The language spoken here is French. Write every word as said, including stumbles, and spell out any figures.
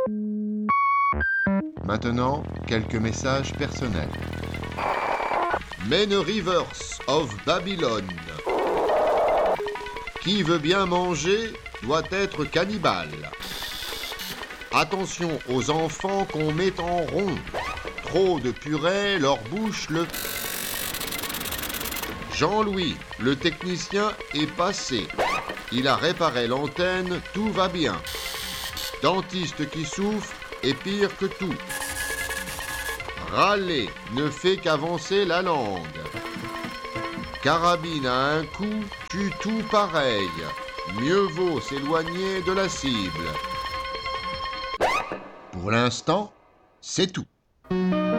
Maintenant, quelques messages personnels. Many rivers of Babylone. Qui veut bien manger doit être cannibale. Attention aux enfants qu'on met en rond. Trop de purée, leur bouche le... Jean-Louis, le technicien, est passé. Il a réparé l'antenne, tout va bien. Dentiste qui souffre est pire que tout. Râler ne fait qu'avancer la langue. Carabine à un coup tue tout pareil. Mieux vaut s'éloigner de la cible. Pour l'instant, c'est tout.